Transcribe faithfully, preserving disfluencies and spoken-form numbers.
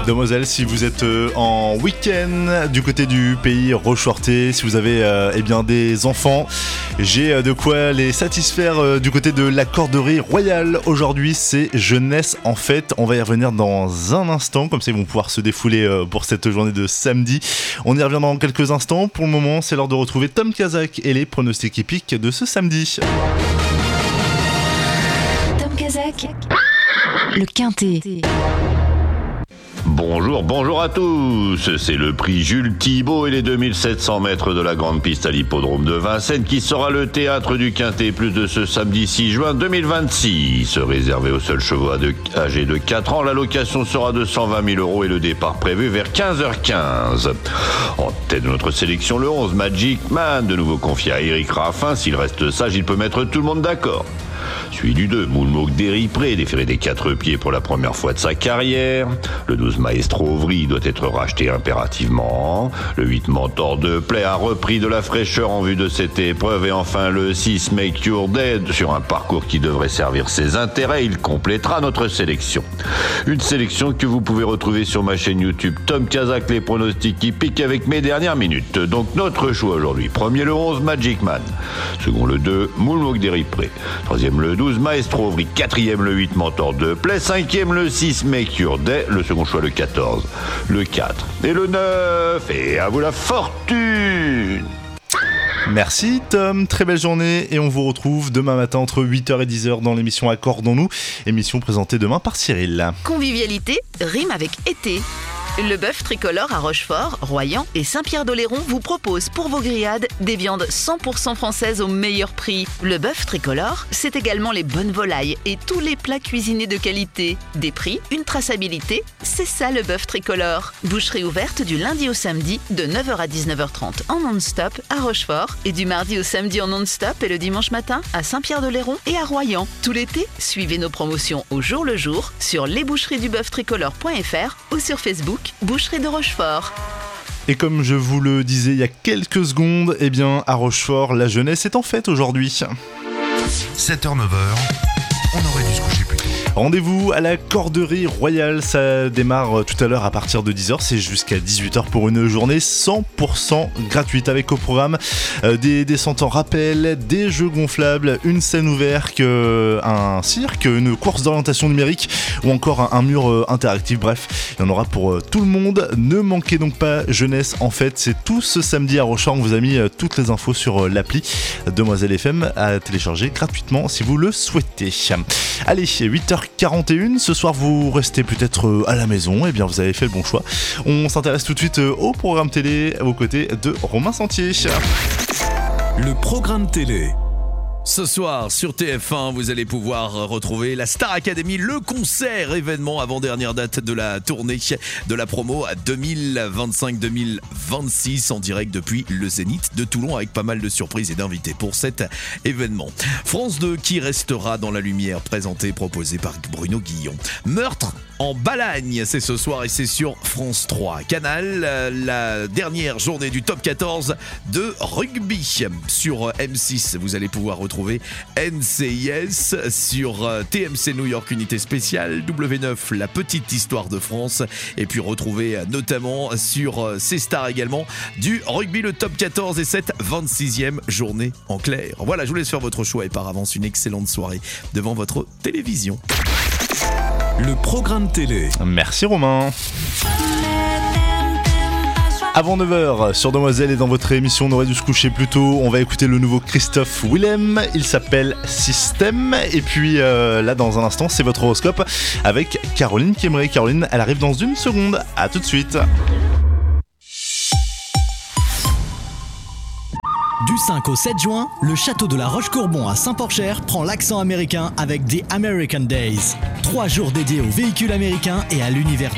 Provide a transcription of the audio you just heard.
Demoiselle, si vous êtes euh, en week-end du côté du pays rochortais, si vous avez euh, eh bien des enfants, j'ai euh, de quoi les satisfaire euh, du côté de la Corderie Royale. Aujourd'hui, c'est Jeunesse en fête. On va y revenir dans un instant, comme ça ils vont pouvoir se défouler euh, pour cette journée de samedi. On y revient dans quelques instants. Pour le moment, c'est l'heure de retrouver Tom Kazak et les pronostics hippiques de ce samedi. Tom Kazak, le Quintet. Bonjour, bonjour à tous. C'est le prix Jules Thibault et les deux mille sept cents mètres de la grande piste à l'hippodrome de Vincennes qui sera le théâtre du Quintet plus de ce samedi six juin deux mille vingt-six. Réservé aux seuls chevaux âgés de quatre ans, la location sera de cent vingt mille euros et le départ prévu vers quinze heures quinze. En tête de notre sélection, le onze, Magic Man, de nouveau confié à Eric Raffin. S'il reste sage, il peut mettre tout le monde d'accord. Suivi du deux, Moulmouk Déripré, déféré des quatre pieds pour la première fois de sa carrière. Le douze, Maestro Ovry, doit être racheté impérativement. Le huit, Mentor de Play, a repris de la fraîcheur en vue de cette épreuve. Et enfin le six, Make Your Dead, sur un parcours qui devrait servir ses intérêts. Il complétera notre sélection. Une sélection que vous pouvez retrouver sur ma chaîne YouTube Tom Kazak, les pronostics hippiques avec mes dernières minutes. Donc notre choix aujourd'hui. Premier, le onze, Magic Man. Second, le deux, Moulmouk Déripré. Troisième, le douze, Maestro Ovry. Quatrième, le huit, Mentor de Play. Cinquième, le six, Make Your Day. Le second choix, le quatorze, le quatre et le neuf. Et à vous la fortune. Merci Tom, très belle journée et on vous retrouve demain matin entre huit heures et dix heures dans l'émission Accordons-nous, émission présentée demain par Cyril. Convivialité rime avec été. Le bœuf tricolore à Rochefort, Royan et Saint-Pierre-d'Oléron vous propose pour vos grillades des viandes cent pour cent françaises au meilleur prix. Le bœuf tricolore, c'est également les bonnes volailles et tous les plats cuisinés de qualité. Des prix, une traçabilité, c'est ça le bœuf tricolore. Boucherie ouverte du lundi au samedi de neuf heures à dix-neuf heures trente en non-stop à Rochefort et du mardi au samedi en non-stop et le dimanche matin à Saint-Pierre-d'Oléron et à Royan. Tout l'été, suivez nos promotions au jour le jour sur lesboucheries-du-bœuf-tricolore point f r ou sur Facebook Boucherie de Rochefort. Et comme je vous le disais il y a quelques secondes, eh bien à Rochefort, la jeunesse est en fête aujourd'hui. sept heures neuf heures, on aurait dû se coucher plus tôt. Rendez-vous à la Corderie Royale, ça démarre tout à l'heure à partir de dix heures, c'est jusqu'à dix-huit heures pour une journée cent pour cent gratuite avec au programme euh, des descentes en rappel, des jeux gonflables, une scène ouverte, euh, un cirque, une course d'orientation numérique ou encore un, un mur euh, interactif, bref, il y en aura pour euh, tout le monde. Ne manquez donc pas Jeunesse en fête, c'est tout ce samedi à Rochefort, on vous a mis euh, toutes les infos sur euh, l'appli Demoiselle F M à télécharger gratuitement si vous le souhaitez. Allez, huit heures quarante et un, ce soir vous restez peut-être à la maison, et eh bien vous avez fait le bon choix. On s'intéresse tout de suite au programme télé aux côtés de Romain Sentier. Le programme télé. Ce soir, sur T F un, vous allez pouvoir retrouver la Star Academy, le concert événement avant-dernière date de la tournée de la promo deux mille vingt-cinq deux mille vingt-six en direct depuis le Zénith de Toulon avec pas mal de surprises et d'invités pour cet événement. France deux qui restera dans la lumière, présenté, proposé par Bruno Guillon. Meurtre en Balagne, c'est ce soir et c'est sur France trois. Canal, la dernière journée du top quatorze de rugby. Sur M six, vous allez pouvoir retrouver N C I S, sur T M C New York Unité Spéciale, W neuf La Petite Histoire de France, et puis retrouver notamment sur C-Star également du rugby, le top quatorze et cette vingt-sixième journée en clair. Voilà, je vous laisse faire votre choix et par avance une excellente soirée devant votre télévision. Le programme télé. Merci Romain. Avant neuf heures, sur Demoiselle et dans votre émission On aurait dû se coucher plus tôt, on va écouter le nouveau Christophe Willem, il s'appelle Système, et puis euh, là dans un instant c'est votre horoscope avec Caroline Kéméré. Caroline, elle arrive dans une seconde, à tout de suite. Du cinq au sept juin, le château de la Roche-Courbon à Saint-Porcher prend l'accent américain avec The American Days. Trois jours dédiés aux véhicules américains et à l'univers